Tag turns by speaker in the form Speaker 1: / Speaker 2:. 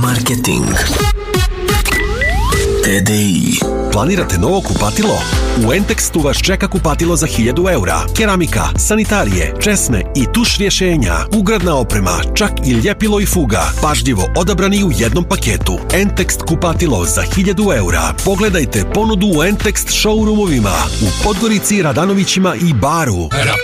Speaker 1: Marketing. TDI.
Speaker 2: Planirate novo kupatilo? U Entextu vas čeka kupatilo za 1000 eura. Keramika, sanitarije, česme i tuš rješenja, ugradna oprema, čak i ljepilo i fuga. Pažljivo odabrani u jednom paketu. Entext kupatilo za 1000 eura. Pogledajte ponudu u Entext showroomovima u Podgorici, Radanovićima i Baru.